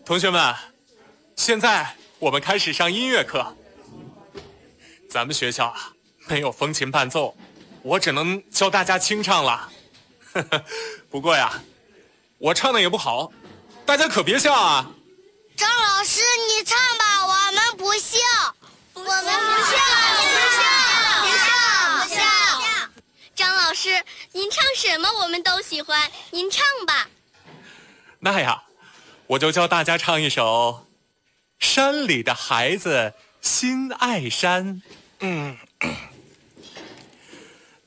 同学们，现在我们开始上音乐课。咱们学校啊，没有风琴伴奏，我只能教大家清唱了。不过呀，我唱的也不好，大家可别笑啊。 张老师，你唱吧，我们不笑。我们不笑，不笑。 张老师，您唱什么我们都喜欢，您唱吧。 那呀，我就教大家唱一首《山里的孩子心爱山》。